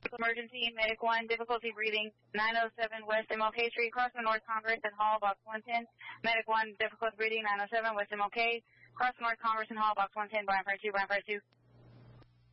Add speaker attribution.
Speaker 1: Emergency, Medic 1, difficulty breathing, 907 West MLK Street, crossing North Congress and Hall, box 110. Medic 1, difficulty breathing, 907 West MLK, crossing North Congress and Hall, box 110, Bryan Fire 2, Bryan Fire 2.